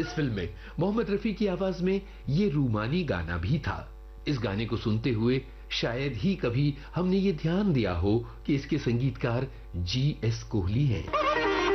इस फिल्म में मोहम्मद रफी की आवाज में ये रूमानी गाना भी था। इस गाने को सुनते हुए शायद ही कभी हमने ये ध्यान दिया हो कि इसके संगीतकार G.S. कोहली हैं।